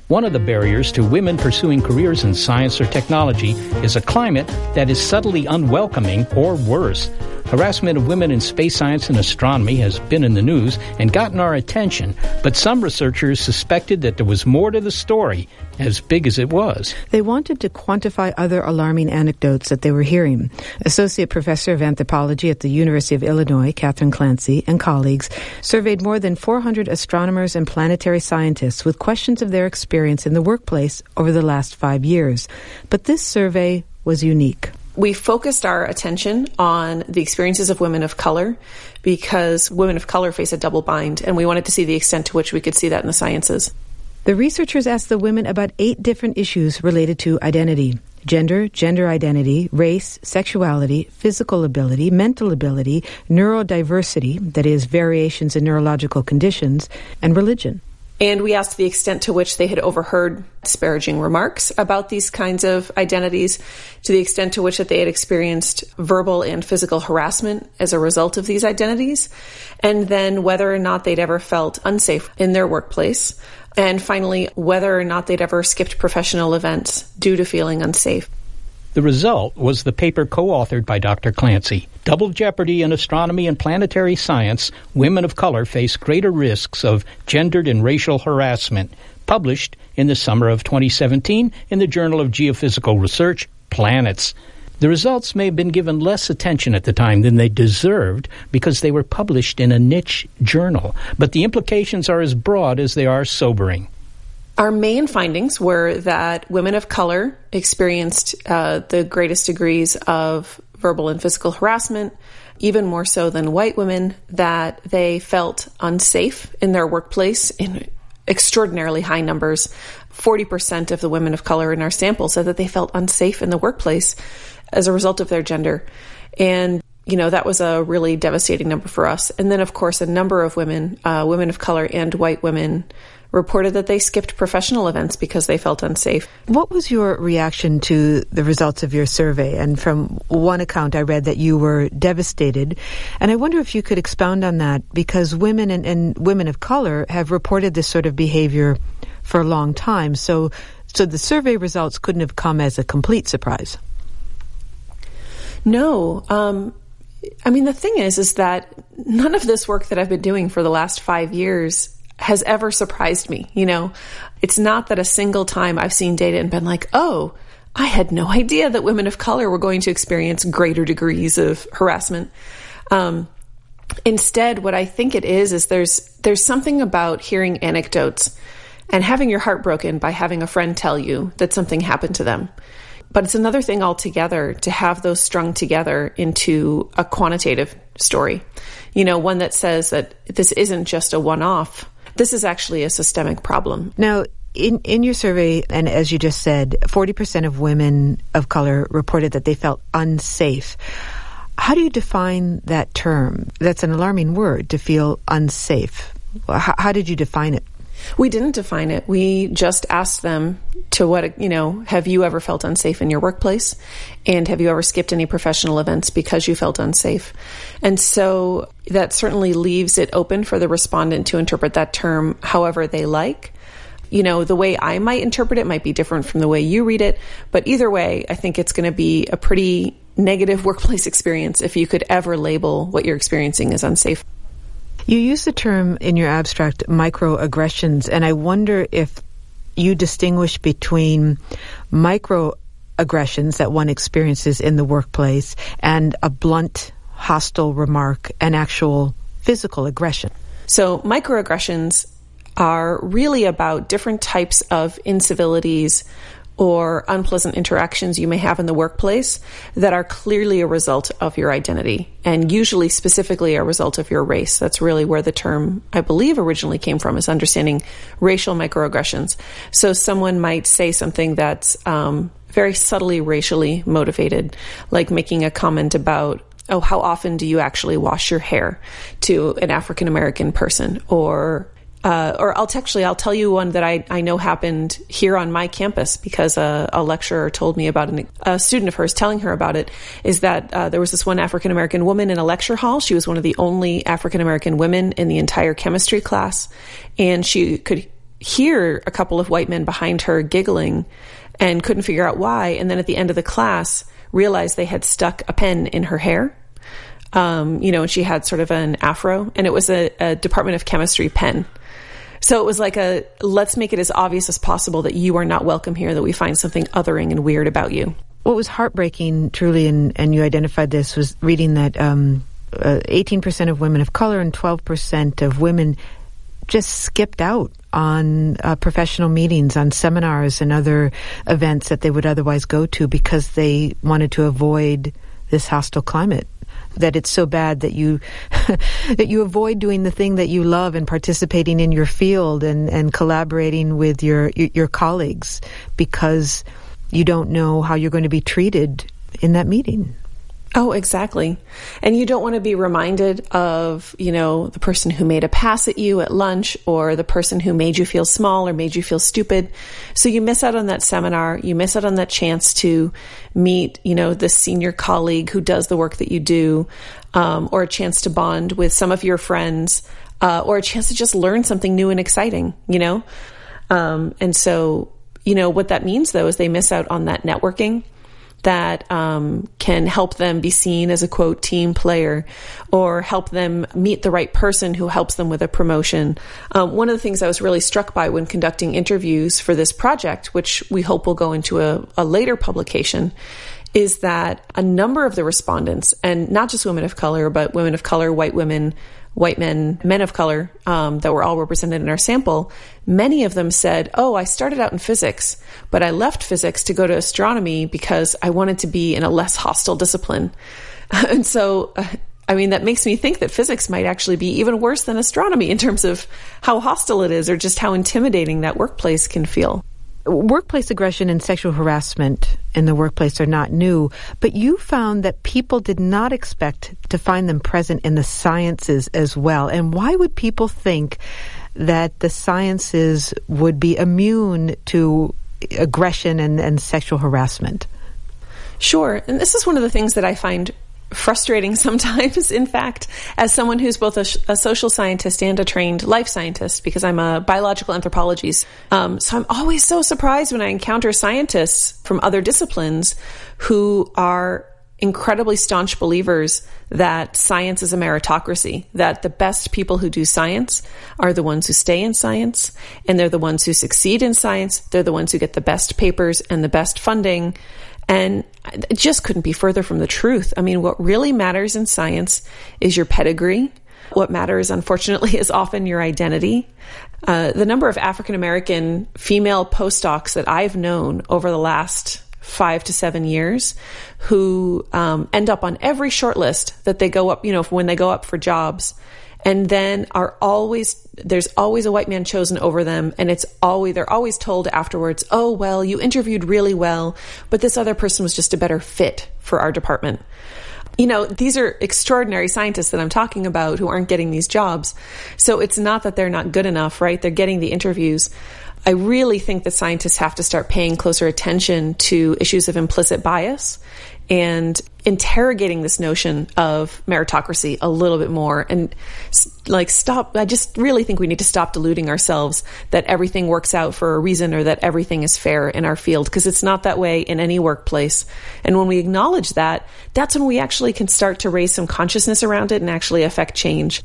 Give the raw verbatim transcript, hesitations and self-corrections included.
One of the barriers to women pursuing careers in science or technology is a climate that is subtly unwelcoming or worse. Harassment of women in space science and astronomy has been in the news and gotten our attention, but some researchers suspected that there was more to the story, as big as it was. They wanted to quantify other alarming anecdotes that they were hearing. Associate Professor of Anthropology at the University of Illinois, Catherine Clancy, and colleagues surveyed more than four hundred astronomers and planetary scientists with questions of their experience in the workplace over the last five years. But this survey was unique. We focused our attention on the experiences of women of color because women of color face a double bind, and we wanted to see the extent to which we could see that in the sciences. The researchers asked the women about eight different issues related to identity: gender, gender identity, race, sexuality, physical ability, mental ability, neurodiversity, that is, variations in neurological conditions, and religion. And we asked the extent to which they had overheard disparaging remarks about these kinds of identities, to the extent to which that they had experienced verbal and physical harassment as a result of these identities, and then whether or not they'd ever felt unsafe in their workplace, and finally, whether or not they'd ever skipped professional events due to feeling unsafe. The result was the paper co-authored by Doctor Clancy. Double Jeopardy in Astronomy and Planetary Science, Women of Color Face Greater Risks of Gendered and Racial Harassment, published in the summer of twenty seventeen in the Journal of Geophysical Research, Planets. The results may have been given less attention at the time than they deserved because they were published in a niche journal, but the implications are as broad as they are sobering. Our main findings were that women of color experienced uh, the greatest degrees of verbal and physical harassment, even more so than white women, that they felt unsafe in their workplace in extraordinarily high numbers. forty percent of the women of color in our sample said that they felt unsafe in the workplace as a result of their gender. And, you know, that was a really devastating number for us. And then, of course, a number of women, uh, women of color and white women, reported that they skipped professional events because they felt unsafe. What was your reaction to the results of your survey? And from one account, I read that you were devastated. And I wonder if you could expound on that, because women and, and women of color have reported this sort of behavior for a long time. So, so the survey results couldn't have come as a complete surprise. No. Um, I mean, the thing is, is that none of this work that I've been doing for the last five years has ever surprised me. You know, it's not that a single time I've seen data and been like, oh, I had no idea that women of color were going to experience greater degrees of harassment. Um, instead, what I think it is, is there's, there's something about hearing anecdotes and having your heart broken by having a friend tell you that something happened to them. But it's another thing altogether to have those strung together into a quantitative story. You know, one that says that this isn't just a one-off. This is actually a systemic problem. Now, in, in your survey, and as you just said, forty percent of women of color reported that they felt unsafe. How do you define that term? That's an alarming word, to feel unsafe. How, how did you define it? We didn't define it. We just asked them to what, you know, have you ever felt unsafe in your workplace? And have you ever skipped any professional events because you felt unsafe? And so that certainly leaves it open for the respondent to interpret that term however they like. You know, the way I might interpret it might be different from the way you read it. But either way, I think it's going to be a pretty negative workplace experience if you could ever label what you're experiencing as unsafe. You use the term in your abstract microaggressions, and I wonder if you distinguish between microaggressions that one experiences in the workplace and a blunt, hostile remark, an actual physical aggression. So microaggressions are really about different types of incivilities or unpleasant interactions you may have in the workplace that are clearly a result of your identity, and usually specifically a result of your race. That's really where the term, I believe, originally came from, is understanding racial microaggressions. So someone might say something that's um, very subtly racially motivated, like making a comment about, oh, how often do you actually wash your hair, to an African-American person, or Uh, or I'll actually, I'll tell you one that I, I know happened here on my campus because a, a lecturer told me about an, a student of hers telling her about it, is that uh, there was this one African-American woman in a lecture hall. She was one of the only African-American women in the entire chemistry class. And she could hear a couple of white men behind her giggling and couldn't figure out why. And then at the end of the class, realized they had stuck a pen in her hair. Um, you know, and she had sort of an afro, and it was a, a Department of Chemistry pen. So it was like a, let's make it as obvious as possible that you are not welcome here, that we find something othering and weird about you. What was heartbreaking, truly, and, and you identified this, was reading that um, uh, eighteen percent of women of color and twelve percent of women just skipped out on uh, professional meetings, on seminars and other events that they would otherwise go to because they wanted to avoid this hostile climate. That it's so bad that you that you avoid doing the thing that you love and participating in your field and, and collaborating with your, your your colleagues because you don't know how you're going to be treated in that meeting. Oh, exactly. And you don't want to be reminded of, you know, the person who made a pass at you at lunch or the person who made you feel small or made you feel stupid. So you miss out on that seminar. You miss out on that chance to meet, you know, the senior colleague who does the work that you do, um, or a chance to bond with some of your friends, uh, or a chance to just learn something new and exciting, you know? Um, and so, you know, what that means, though, is they miss out on that networking that um, can help them be seen as a, quote, team player, or help them meet the right person who helps them with a promotion. Um, one of the things I was really struck by when conducting interviews for this project, which we hope will go into a, a later publication, is that a number of the respondents, and not just women of color, but women of color, white women, white men, men of color, um, that were all represented in our sample, many of them said, oh, I started out in physics, but I left physics to go to astronomy because I wanted to be in a less hostile discipline. And so, uh, I mean, that makes me think that physics might actually be even worse than astronomy in terms of how hostile it is or just how intimidating that workplace can feel. Workplace aggression and sexual harassment in the workplace are not new, but you found that people did not expect to find them present in the sciences as well. And why would people think that the sciences would be immune to aggression and, and sexual harassment? Sure. And this is one of the things that I find frustrating sometimes, in fact, as someone who's both a, a social scientist and a trained life scientist, because I'm a biological anthropologist. Um, so I'm always so surprised when I encounter scientists from other disciplines who are incredibly staunch believers that science is a meritocracy, that the best people who do science are the ones who stay in science, and they're the ones who succeed in science. They're the ones who get the best papers and the best funding. And it just couldn't be further from the truth. I mean, what really matters in science is your pedigree. What matters, unfortunately, is often your identity. Uh, the number of African-American female postdocs that I've known over the last five to seven years who um, end up on every shortlist that they go up, you know, when they go up for jobs, and then are always, there's always a white man chosen over them. And it's always, they're always told afterwards, oh, well, you interviewed really well, but this other person was just a better fit for our department. You know, these are extraordinary scientists that I'm talking about who aren't getting these jobs. So it's not that they're not good enough, right? They're getting the interviews. I really think that scientists have to start paying closer attention to issues of implicit bias and interrogating this notion of meritocracy a little bit more, and like stop. I just really think we need to stop deluding ourselves that everything works out for a reason or that everything is fair in our field, because it's not that way in any workplace. And when we acknowledge that, that's when we actually can start to raise some consciousness around it and actually affect change.